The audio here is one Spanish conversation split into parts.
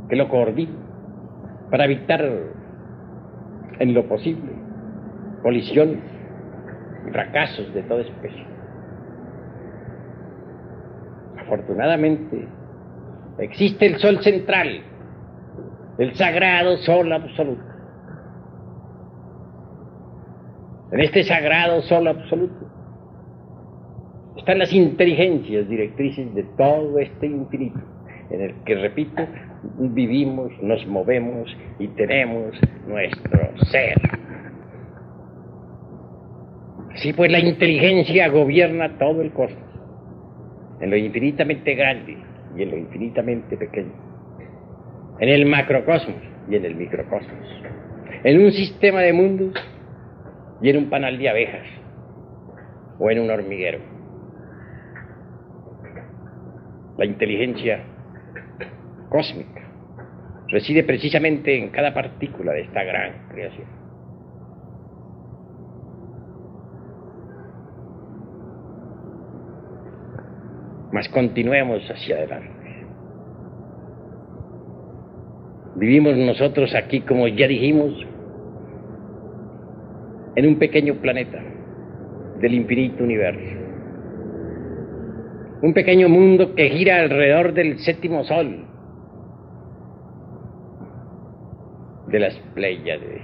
que lo coordine para evitar en lo posible colisiones y fracasos de toda especie. Afortunadamente, existe el sol central, el sagrado sol absoluto. En este sagrado sol absoluto están las inteligencias directrices de todo este infinito, en el que, repito, vivimos, nos movemos y tenemos nuestro ser. Así pues, la inteligencia gobierna todo el cosmos, en lo infinitamente grande y en lo infinitamente pequeño, en el macrocosmos y en el microcosmos, en un sistema de mundos y en un panal de abejas o en un hormiguero. La inteligencia cósmica reside precisamente en cada partícula de esta gran creación. Mas continuemos hacia adelante. Vivimos nosotros aquí, como ya dijimos, en un pequeño planeta del infinito universo. Un pequeño mundo que gira alrededor del séptimo sol de las Pléyades.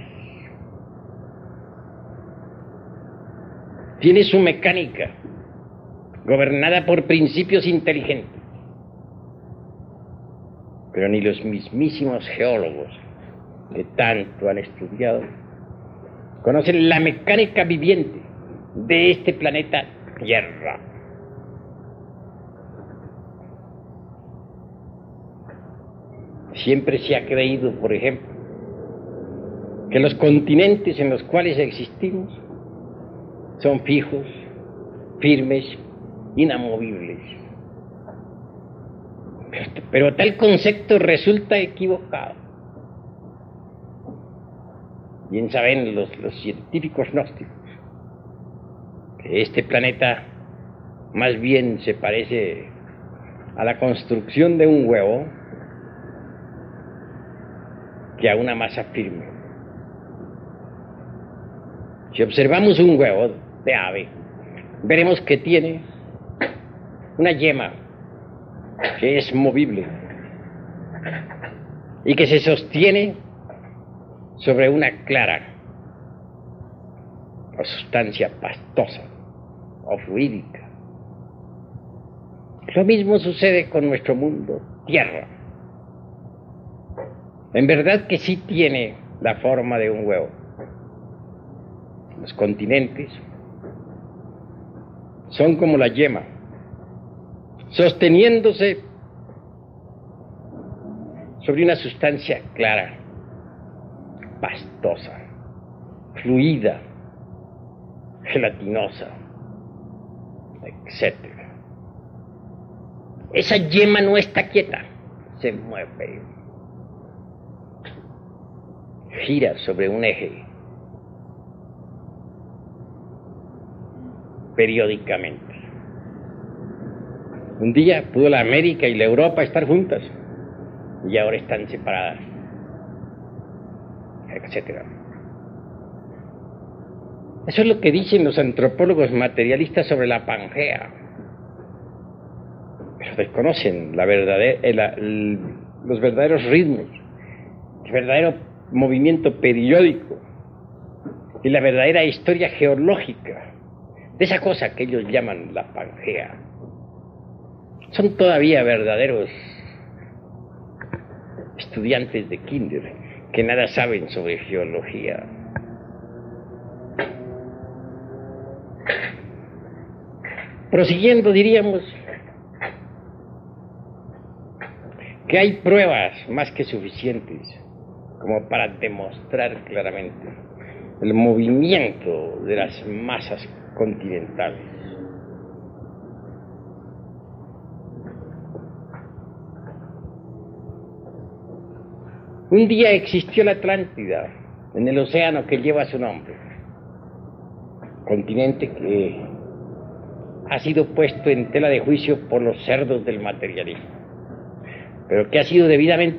Tiene su mecánica gobernada por principios inteligentes, pero ni los mismísimos geólogos que tanto han estudiado conocen la mecánica viviente de este planeta Tierra. Siempre se ha creído, por ejemplo, que los continentes en los cuales existimos son fijos, firmes, inamovibles. Pero tal concepto resulta equivocado. Bien saben los científicos gnósticos que este planeta más bien se parece a la construcción de un huevo que a una masa firme. Si observamos un huevo de ave, veremos que tiene una yema que es movible y que se sostiene sobre una clara o sustancia pastosa o fluídica. Lo mismo sucede con nuestro mundo, Tierra. En verdad que sí tiene la forma de un huevo. Los continentes son como la yema, sosteniéndose sobre una sustancia clara, pastosa, fluida, gelatinosa, etc. Esa yema no está quieta, se mueve, gira sobre un eje periódicamente. Un día pudo la América y la Europa estar juntas y ahora están separadas, etc. Eso es lo que dicen los antropólogos materialistas sobre la Pangea, pero desconocen los verdaderos ritmos, el verdadero movimiento periódico y la verdadera historia geológica de esa cosa que ellos llaman la Pangea. Son todavía verdaderos estudiantes de kinder que nada saben sobre geología. Prosiguiendo, diríamos que hay pruebas más que suficientes como para demostrar claramente el movimiento de las masas continentales. Un día existió la Atlántida en el océano que lleva su nombre, continente que ha sido puesto en tela de juicio por los cerdos del materialismo, pero que ha sido debidamente